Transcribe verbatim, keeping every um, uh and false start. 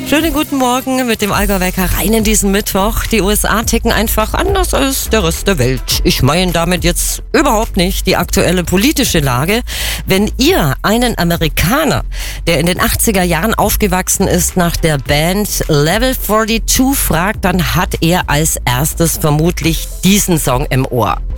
Schönen guten Morgen mit dem Allgäu-Wecker rein in diesen Mittwoch. Die U S A ticken einfach anders als der Rest der Welt. Ich meine damit jetzt überhaupt nicht die aktuelle politische Lage. Wenn ihr einen Amerikaner, der in den achtziger Jahren aufgewachsen ist, nach der Band Level zweiundvierzig fragt, dann hat er als erstes vermutlich diesen Song im Ohr.